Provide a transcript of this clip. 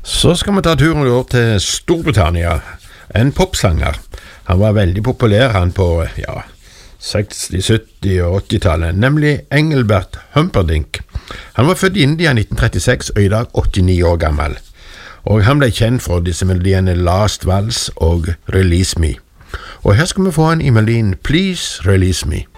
Så skal vi ta turen over til Storbritannia. En popsanger. Han var veldig populær han på 60-, 70- og 80-tallet, nemlig Engelbert Humperdinck. Han var født i India i 1936 og i dag 89 år gammel. Og han ble kjent for disse melodiene Last Waltz og Release Me. Og her skal vi få han i melodien Please Release Me.